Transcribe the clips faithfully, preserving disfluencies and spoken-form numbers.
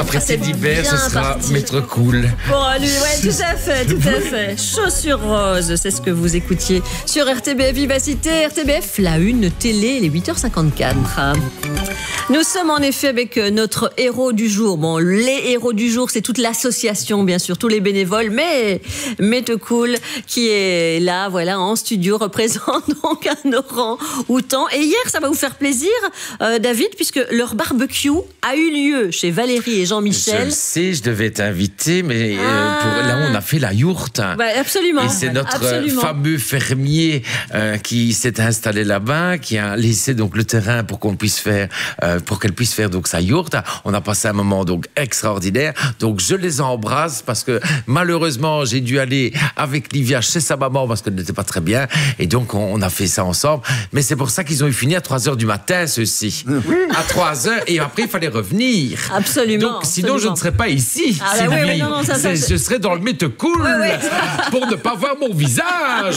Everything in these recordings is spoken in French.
Après c'est cet hiver, ce sera parti. Maître Cool. Pour lui, ouais, tout à fait, tout à fait. Chaussures roses, c'est ce que vous écoutiez sur R T B F Vivacité, R T B F, la une télé, les huit heures cinquante-quatre. Nous sommes en effet avec notre héros du jour. Bon, les héros du jour, c'est toute l'association, bien sûr, tous les bénévoles, mais Maître Cool qui est là, voilà, en studio, représente donc un orang-outan. Et hier, ça va vous faire plaisir, euh, David, puisque leur barbecue a eu lieu chez Valérie et Je Jean-Michel. le sais, je devais t'inviter, mais euh, Ah. pour, là, on a fait la yourte. Bah, absolument. Et c'est notre euh, Absolument. fameux fermier euh, qui s'est installé là-bas, qui a laissé donc le terrain pour qu'on puisse faire, euh, pour qu'elle puisse faire donc sa yourte. On a passé un moment donc extraordinaire. Donc je les embrasse parce que malheureusement j'ai dû aller avec Livia chez sa maman parce qu'elle n'était pas très bien. Et donc on, on a fait ça ensemble. Mais c'est pour ça qu'ils ont eu fini à trois heures du matin, ceux-ci. À trois heures et après il fallait revenir. Absolument. Donc sinon absolument. je ne serais pas ici. Ah, bah oui, Sylvie. oui, non, non, ça, ça, C'est- c'est- je serais dans le Maître Cool Oui, oui. pour ne pas voir mon visage.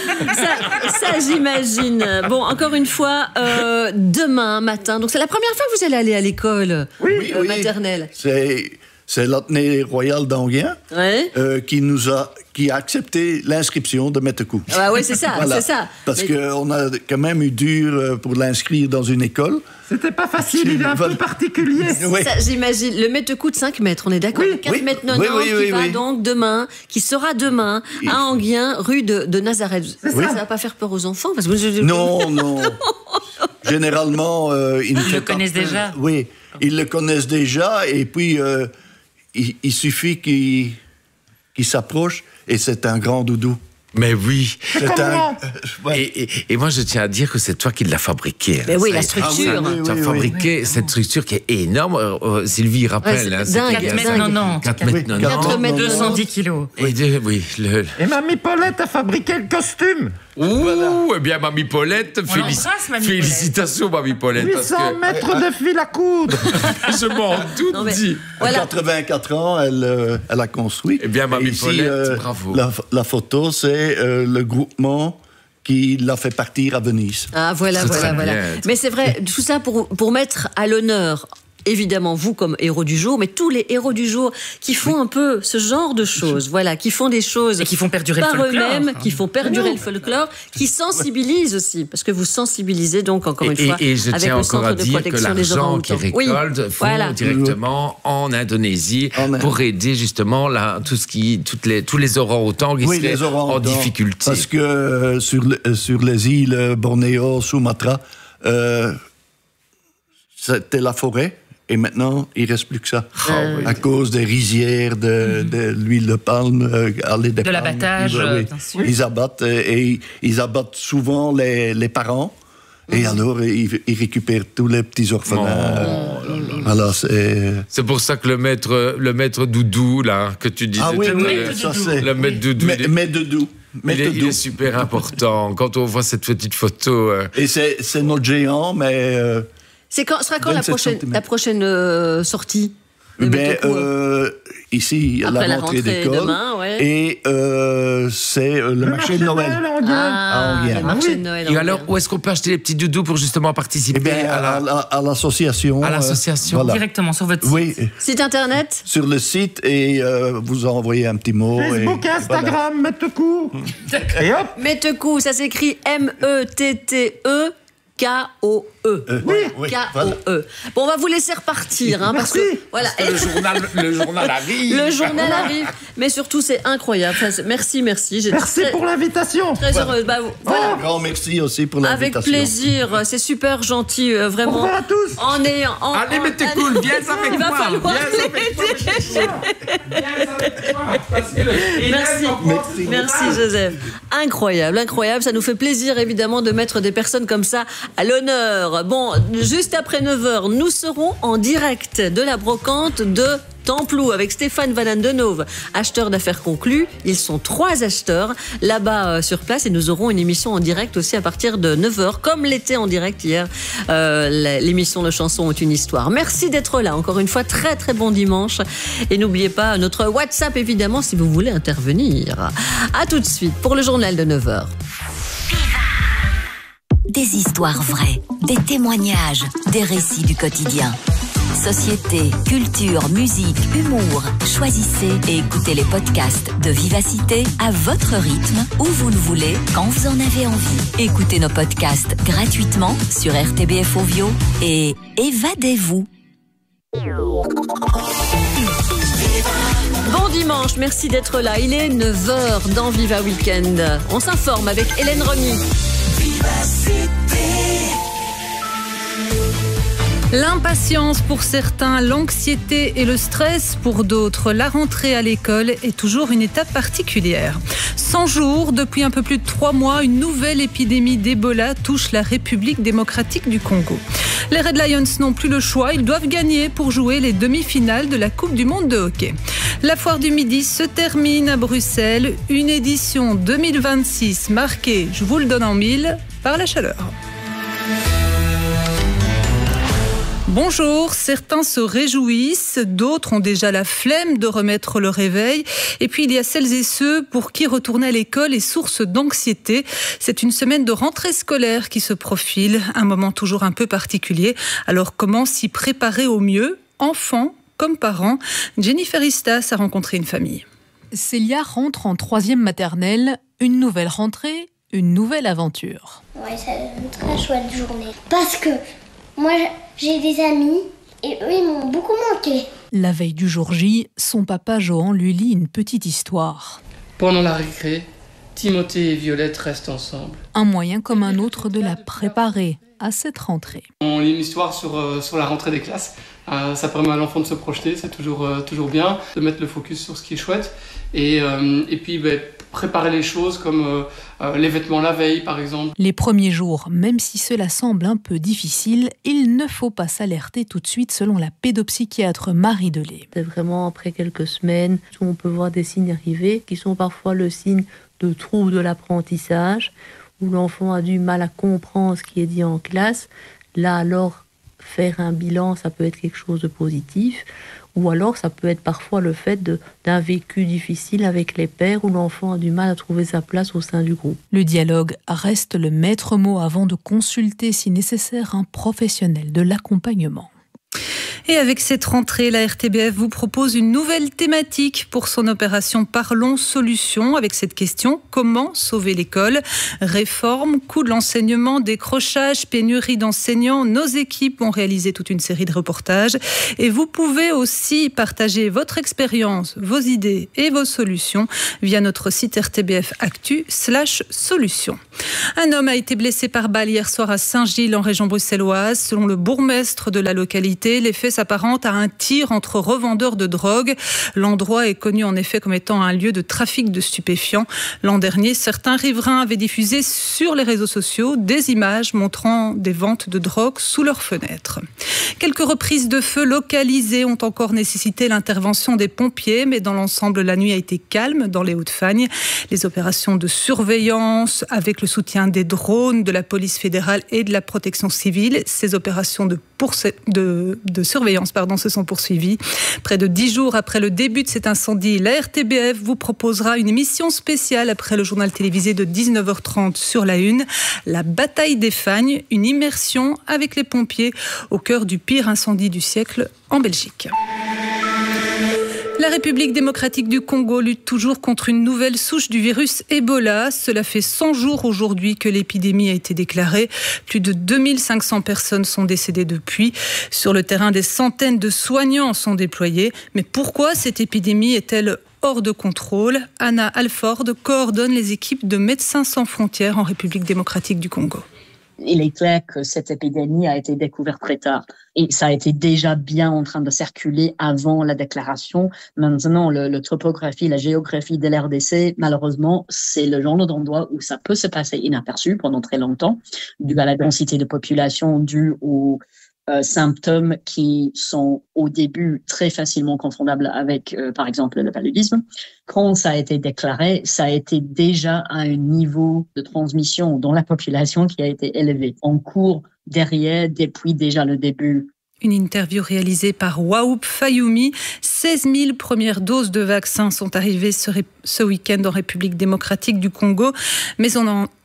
Ça, ça, j'imagine. Bon, encore une fois, euh, demain matin. Donc, c'est la première fois que vous allez aller à l'école Oui, euh, oui. maternelle. C'est, c'est l'Athénée royale d'Anguien Ouais. euh, qui nous a, qui a accepté l'inscription de Maître Cool. Ah ouais, c'est ça, Voilà. c'est ça. Parce Mais- qu'on a quand même eu dur euh, pour l'inscrire dans une école. C'était pas facile, il est un peu particulier. Oui. Ça, j'imagine. Le mètre coup de cinq mètres, on est d'accord. Oui, quatre oui. mètres Oui, quatre-vingt-dix oui, oui, qui va oui. donc demain, qui sera demain à Anguien, rue de, de Nazareth. Ça, Oui. ça va pas faire peur aux enfants parce que je- Non, non. Généralement, euh, ils ne Ils fait le pas connaissent peur. déjà. Oui, ils le connaissent déjà et puis euh, il, il suffit qu'ils qu'ils s'approchent et c'est un grand doudou. Mais oui. C'est comme un. moi. euh, ouais. Et, et- et moi, je tiens à dire que c'est toi qui l'as fabriqué. hein. Mais oui, Ça, la ça, structure. Ah oui, oui, tu as oui, oui. fabriqué cette structure qui est énorme. Euh, euh, Sylvie rappelle. Ouais, hein, c'est c'était dingue, quatre quatre mètres dingue. quatre-vingt-dix. quatre Oui, mètres quatre quatre-vingt-dix. mètres deux cent dix kilos. Et de- oui, le... Et Mamie Paulette a fabriqué le costume. Ouh, eh bien, Mamie Paulette, On félici- l'embrasse, Mamie félicitations, Mamie Paulette. huit Parce cents que mètres de fil à coudre. je m'en doute. Non, mais- dis. À Voilà. quatre-vingt-quatre ans, elle, euh, elle a construit. Eh bien, Mamie Et ici, Paulette, bravo. La, la photo, c'est euh, le groupement qui l'a fait partir à Venise. Ah voilà, Très, voilà, très voilà. bien. Mais c'est vrai, tout ça pour, pour mettre à l'honneur, évidemment, vous comme héros du jour, mais tous les héros du jour qui font un peu ce genre de choses, voilà, qui font des choses Et qui font perdurer le par folklore. eux-mêmes, qui font perdurer le folklore, qui sensibilisent aussi, parce que vous sensibilisez donc, encore une Et, fois, et- et je avec tiens le encore Centre à de dire que protection des l'argent qu'ils orang-outans. Oui, récoltent font voilà. directement en Indonésie En Inde. pour aider justement là, tout ce qui, toutes les, tous les orang-outans qui Oui, seraient les orang en difficulté. Parce que euh, sur, le- euh, sur les îles euh, Bornéo, Sumatra, euh, c'était la forêt. Et maintenant, il ne reste plus que ça. Ah oui. À cause des rizières, de, de l'huile de palme, euh, allez, des De palmes. l'abattage, Oui, euh, oui. bien sûr. Ils abattent euh, et ils abattent souvent les, les parents. Et alors, ils, ils récupèrent tous les petits orphelins. Alors, c'est... C'est pour ça que le maître, le maître Doudou, là, que tu disais Ah oui, tout à oui, l'heure, ça c'est... le maître Doudou, Mais, il est- mais Doudou. Mais il est, il Doudou. est super important. Quand on voit cette petite photo, euh, Et c'est, c'est notre géant, mais... euh, C'est quand sera quand la vingt-sept prochaine, centimètres. la prochaine euh, sortie de ben, Maître Cool euh, ici, Après la la rentrée rentrée d'école. demain, ouais. Et euh, c'est euh, le, marché de Noël. on dirait. Ah, Anguien. le marché Ah oui. de Noël. et Anguien. alors, où est-ce qu'on peut acheter les petits doudous pour justement participer Eh bien, à la... à, la- à l'association. À euh, l'association. voilà. Directement sur votre site. Oui, Site internet sur le site et euh, vous envoyez un petit mot. Facebook et, et Instagram, mettez coup. Et hop. Maître Cool, ça s'écrit M E T T E K O E. Euh, Oui, oui, K voilà. O E. Bon, on va vous laisser repartir, hein, parce que Merci. voilà. Le journal, le journal arrive. Le journal arrive, mais surtout c'est incroyable. Enfin, c'est- merci, merci. J'étais Merci très, pour l'invitation. très heureuse. Bah, voilà. Un grand merci aussi pour Avec l'invitation. plaisir, c'est super gentil, euh, Au vraiment. revoir à tous. En ayant, en- Allez, en- mettez allez- cool, viens avec Il va moi. falloir Viens avec moi. Merci. Merci. Merci Joseph. Incroyable, incroyable. Ça nous fait plaisir évidemment de mettre des personnes comme ça à l'honneur. Bon, juste après neuf heures, nous serons en direct de la brocante de Templou avec Stéphane Van Andenove, acheteur d'affaires conclus. Ils sont trois acheteurs là-bas euh, sur place et nous aurons une émission en direct aussi à partir de neuf heures, comme l'était en direct hier euh, l'émission de chansons ont une histoire. Merci d'être là. Encore une fois, très très bon dimanche. Et n'oubliez pas notre WhatsApp évidemment si vous voulez intervenir. À tout de suite pour le journal de neuf heures. Des histoires vraies, des témoignages, des récits du quotidien. Société, culture, musique, humour. Choisissez et écoutez les podcasts de Vivacité à votre rythme, où vous le voulez, quand vous en avez envie. Écoutez nos podcasts gratuitement sur R T B F Ovio et évadez-vous. Bon dimanche, merci d'être là. Il est neuf heures dans Viva Weekend. On s'informe avec Hélène Remy. L'impatience pour certains, l'anxiété et le stress pour d'autres. La rentrée à l'école est toujours une étape particulière. cent jours, depuis un peu plus de trois mois, une nouvelle épidémie d'Ebola touche la République démocratique du Congo. Les Red Lions n'ont plus le choix, ils doivent gagner pour jouer les demi-finales de la Coupe du monde de hockey. La foire du Midi se termine à Bruxelles, une édition deux mille vingt-six marquée, je vous le donne en mille, par la chaleur. Bonjour, certains se réjouissent, d'autres ont déjà la flemme de remettre le réveil. Et puis il y a celles et ceux pour qui retourner à l'école est source d'anxiété. C'est une semaine de rentrée scolaire qui se profile, un moment toujours un peu particulier. Alors comment s'y préparer au mieux, enfants comme parents? Jennifer Istas a rencontré une famille. Célia rentre en troisième maternelle, une nouvelle rentrée, une nouvelle aventure. Ouais, c'est une très chouette journée. Parce que moi, j'ai des amis et eux, ils m'ont beaucoup manqué. La veille du jour J, son papa Johan lui lit une petite histoire. Pendant la récré, Timothée et Violette restent ensemble. Un moyen comme un autre de la préparer à cette rentrée. On lit une histoire sur, euh, sur la rentrée des classes. Euh, ça permet à l'enfant de se projeter, c'est toujours, euh, toujours bien, de mettre le focus sur ce qui est chouette. Et, euh, et puis ben, préparer les choses comme euh, euh, les vêtements la veille, par exemple. Les premiers jours, même si cela semble un peu difficile, il ne faut pas s'alerter tout de suite selon la pédopsychiatre Marie Delay. C'est vraiment après quelques semaines où on peut voir des signes arriver qui sont parfois le signe de troubles de l'apprentissage, où l'enfant a du mal à comprendre ce qui est dit en classe. Là alors, faire un bilan, ça peut être quelque chose de positif. Ou alors, ça peut être parfois le fait de, d'un vécu difficile avec les pairs où l'enfant a du mal à trouver sa place au sein du groupe. Le dialogue reste le maître mot avant de consulter, si nécessaire, un professionnel de l'accompagnement. Et avec cette rentrée, la R T B F vous propose une nouvelle thématique pour son opération Parlons Solutions, avec cette question: comment sauver l'école? Réforme, coût de l'enseignement, décrochage, pénurie d'enseignants. Nos équipes ont réalisé toute une série de reportages et vous pouvez aussi partager votre expérience, vos idées et vos solutions via notre site R T B F Actu slash solutions. Un homme a été blessé par balle hier soir à Saint-Gilles en région bruxelloise. Selon le bourgmestre de la localité, les faits s'apparente à un tir entre revendeurs de drogue. L'endroit est connu en effet comme étant un lieu de trafic de stupéfiants. L'an dernier, certains riverains avaient diffusé sur les réseaux sociaux des images montrant des ventes de drogue sous leurs fenêtres. Quelques reprises de feu localisées ont encore nécessité l'intervention des pompiers, mais dans l'ensemble, la nuit a été calme dans les Hauts-de-Fagne. Les opérations de surveillance avec le soutien des drones, de la police fédérale et de la protection civile, ces opérations de, pourse- de, de surveillance Pardon, se sont poursuivis. Près de dix jours après le début de cet incendie, la R T B F vous proposera une émission spéciale après le journal télévisé de dix-neuf heures trente sur la Une. La bataille des Fagnes, une immersion avec les pompiers au cœur du pire incendie du siècle en Belgique. La République démocratique du Congo lutte toujours contre une nouvelle souche du virus Ebola. Cela fait cent jours aujourd'hui que l'épidémie a été déclarée. Plus de deux mille cinq cents personnes sont décédées depuis. Sur le terrain, des centaines de soignants sont déployés. Mais pourquoi cette épidémie est-elle hors de contrôle? Anna Alford coordonne les équipes de Médecins sans frontières en République démocratique du Congo. Il est clair que cette épidémie a été découverte très tard et ça a été déjà bien en train de circuler avant la déclaration. Maintenant, le, le topographie, la géographie de l'R D C, malheureusement, c'est le genre d'endroit où ça peut se passer inaperçu pendant très longtemps, dû à la densité de population, dû aux euh, symptômes qui sont au début très facilement confondables avec, euh, par exemple, le paludisme. Quand ça a été déclaré, ça a été déjà à un niveau de transmission dans la population qui a été élevé. On court derrière depuis déjà le début. Une interview réalisée par Waoup Fayoumi. seize mille premières doses de vaccins sont arrivées ce, ré- ce week-end en République démocratique du Congo. Mais on en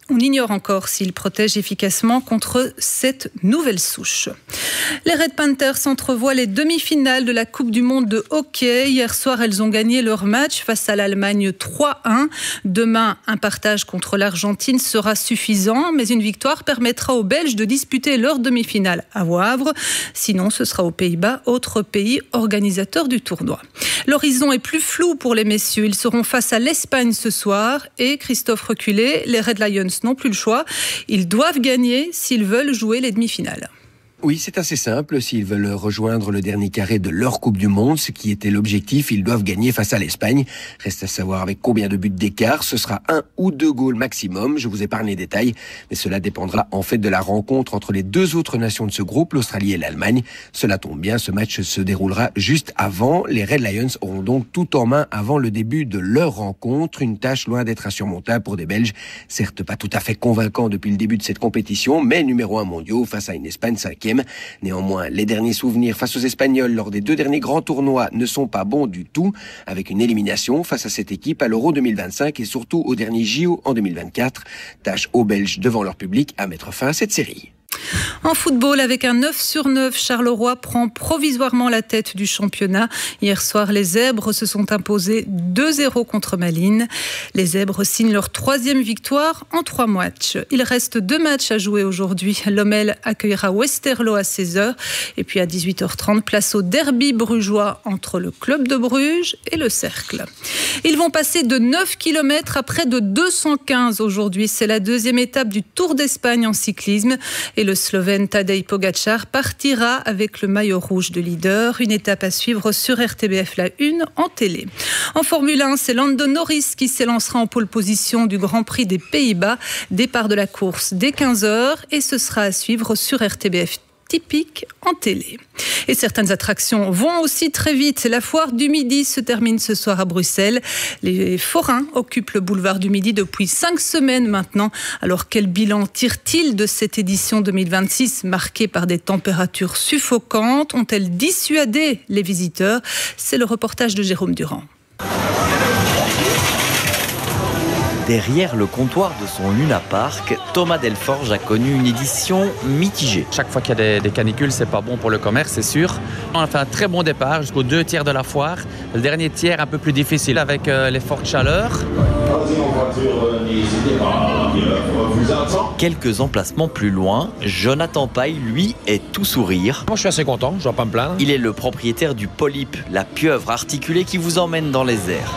On ignore encore s'il protège efficacement contre cette nouvelle souche. Les Red Panthers entrevoient les demi-finales de la Coupe du Monde de hockey. Hier soir, elles ont gagné leur match face à l'Allemagne trois un. Demain, un partage contre l'Argentine sera suffisant, mais une victoire permettra aux Belges de disputer leur demi-finale à Wavre. Sinon, ce sera aux Pays-Bas, autre pays organisateur du tournoi. L'horizon est plus flou pour les messieurs. Ils seront face à l'Espagne ce soir et Christophe Reculé, les Red Lions n'ont plus le choix. Ils doivent gagner s'ils veulent jouer les demi-finales. Oui, c'est assez simple. S'ils veulent rejoindre le dernier carré de leur Coupe du Monde, ce qui était l'objectif, ils doivent gagner face à l'Espagne. Reste à savoir avec combien de buts d'écart. Ce sera un ou deux goals maximum. Je vous épargne les détails, mais cela dépendra en fait de la rencontre entre les deux autres nations de ce groupe, l'Australie et l'Allemagne. Cela tombe bien, ce match se déroulera juste avant. Les Red Lions auront donc tout en main avant le début de leur rencontre. Une tâche loin d'être insurmontable pour des Belges. Certes pas tout à fait convaincants depuis le début de cette compétition, mais numéro un mondiaux face à une Espagne cinquième. Néanmoins, les derniers souvenirs face aux Espagnols lors des deux derniers grands tournois ne sont pas bons du tout, avec une élimination face à cette équipe à l'Euro deux mille vingt-cinq et surtout au dernier J O en deux mille vingt-quatre. Tâche aux Belges devant leur public à mettre fin à cette série. En football, avec un neuf sur neuf, Charleroi prend provisoirement la tête du championnat. Hier soir, les Zèbres se sont imposés deux zéro contre Malines. Les Zèbres signent leur troisième victoire en trois matchs. Il reste deux matchs à jouer aujourd'hui. Lommel accueillera Westerlo à seize heures. Et puis à dix-huit heures trente, place au derby brugeois entre le club de Bruges et le Cercle. Ils vont passer de neuf kilomètres à près de deux cent quinze aujourd'hui. C'est la deuxième étape du Tour d'Espagne en cyclisme. Et le Slovène Tadej Pogačar partira avec le maillot rouge de leader. Une étape à suivre sur R T B F La Une en télé. En Formule un, c'est Lando Norris qui s'élancera en pole position du Grand Prix des Pays-Bas. Départ de la course dès quinze heures et ce sera à suivre sur R T B F typique en télé. Et certaines attractions vont aussi très vite. La foire du Midi se termine ce soir à Bruxelles. Les forains occupent le boulevard du Midi depuis cinq semaines maintenant. Alors quel bilan tirent-ils de cette édition deux mille vingt-six marquée par des températures suffocantes? Ont-elles dissuadé les visiteurs? C'est le reportage de Jérôme Durand. Derrière le comptoir de son Luna Park, Thomas Delforge a connu une édition mitigée. Chaque fois qu'il y a des, des canicules, c'est pas bon pour le commerce, c'est sûr. On a fait un très bon départ jusqu'aux deux tiers de la foire. Le dernier tiers un peu plus difficile avec euh, les fortes chaleurs. Quelques emplacements plus loin, Jonathan Paille, lui, est tout sourire. Moi, je suis assez content, je ne dois pas me plaindre. Il est le propriétaire du Polype, la pieuvre articulée qui vous emmène dans les airs.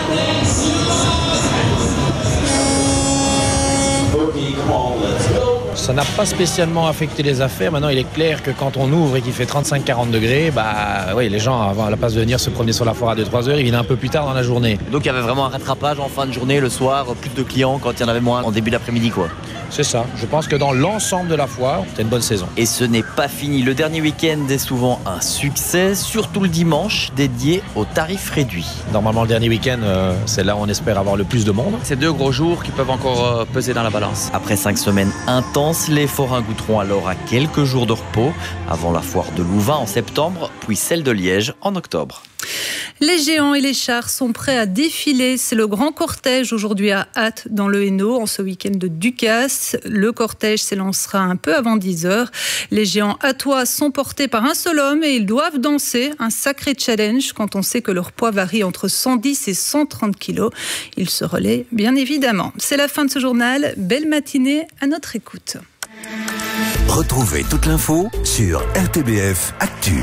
Ça n'a pas spécialement affecté les affaires. Maintenant, il est clair que quand on ouvre et qu'il fait trente-cinq à quarante degrés, bah oui, les gens, à la place de venir se promener sur la foire à deux à trois heures, ils viennent un peu plus tard dans la journée. Donc il y avait vraiment un rattrapage en fin de journée, le soir, plus de clients quand il y en avait moins en début d'après-midi, quoi. C'est ça. Je pense que dans l'ensemble de la foire, c'est une bonne saison. Et ce n'est pas fini. Le dernier week-end est souvent un succès, surtout le dimanche, dédié aux tarifs réduits. Normalement, le dernier week-end, euh, c'est là où on espère avoir le plus de monde. C'est deux gros jours qui peuvent encore euh, peser dans la balance. Après cinq semaines intenses, les forains goûteront alors à quelques jours de repos, avant la foire de Louvain en septembre, puis celle de Liège en octobre. Les géants et les chars sont prêts à défiler. C'est le grand cortège aujourd'hui à Ath dans le Hainaut en ce week-end de Ducasse. Le cortège s'élancera un peu avant dix heures. Les géants athois sont portés par un seul homme et ils doivent danser. Un sacré challenge quand on sait que leur poids varie entre cent dix et cent trente kilos. Ils se relaient bien évidemment. C'est la fin de ce journal. Belle matinée à notre écoute. Retrouvez toute l'info sur R T B F Actu.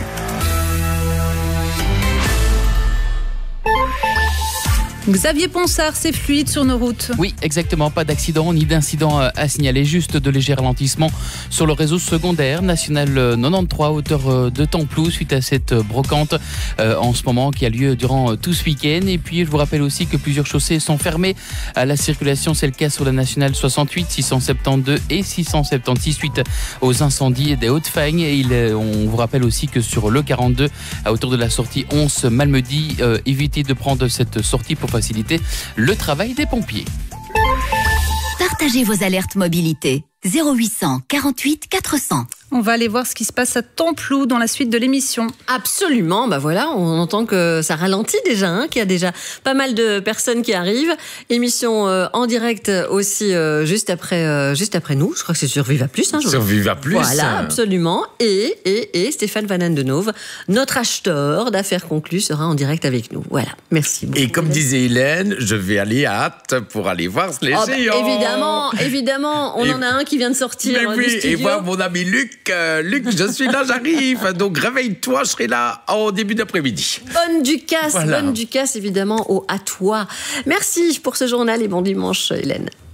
Xavier Ponsard, c'est fluide sur nos routes. Oui, exactement. Pas d'accident ni d'incident à signaler. Juste de légers ralentissements sur le réseau secondaire national quatre-vingt-treize, hauteur de Templou, suite à cette brocante euh, en ce moment qui a lieu durant tout ce week-end. Et puis, je vous rappelle aussi que plusieurs chaussées sont fermées à la circulation. C'est le cas sur la nationale soixante-huit, six cent soixante-douze et six cent soixante-seize suite aux incendies des Hauts-de-Fagne. Et il, on vous rappelle aussi que sur le quarante-deux, à hauteur de la sortie onze Malmedy, euh, évitez de prendre cette sortie pour faciliter le travail des pompiers. Partagez vos alertes mobilité. zéro huit cent quarante-huit quatre cents. On va aller voir ce qui se passe à Templou dans la suite de l'émission. Absolument, bah voilà, on entend que ça ralentit déjà, hein, qu'il y a déjà pas mal de personnes qui arrivent. Émission euh, en direct aussi euh, juste après, euh, juste après nous. Je crois que c'est sur Viva Plus. Hein, sur Viva Plus. Voilà, absolument. Et, et, et Stéphane Van Andenove, notre acheteur d'affaires conclues, sera en direct avec nous. Voilà, merci beaucoup. Et comme disait Hélène, je vais aller à hâte pour aller voir les oh, géants. Bah, évidemment, évidemment, on et, en a un qui vient de sortir mais oui, du studio. Et voir mon ami Luc. Euh, Luc, je suis là, j'arrive. Donc réveille-toi, je serai là au début d'après-midi. Bonne Ducasse, voilà. bonne Ducasse évidemment au à toi. Merci pour ce journal et bon dimanche, Hélène.